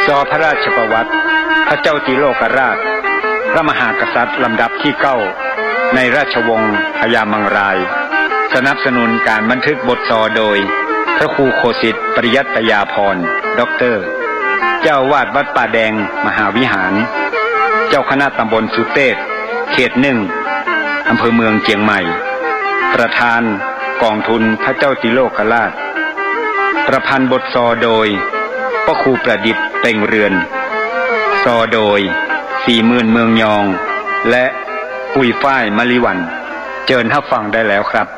ซอพระราชประวัติพระเจ้าติโลกราชพระมหากษัตริย์ลำดับที่9ในราชวงศ์พญามังรายสนับสนุนการบันทึกบทซอโดยพระครูโคสิทธิ์ปริยัตยาภรณ์ด็อกเตอร์เจ้าวาดวัดป่าแดงมหาวิหารเจ้าคณะตำบลสุเทพเขต1อำเภอเมืองเชียงใหม่ประธานกองทุนพระเจ้าติโลกราชประพันธ์บทซอโดยพระครูประดิษฐ์เป่งเรือนซอโดย40,000เมืองยองและปุยฝ้ายมะลิวันเจิญรับฟังได้แล้วครับ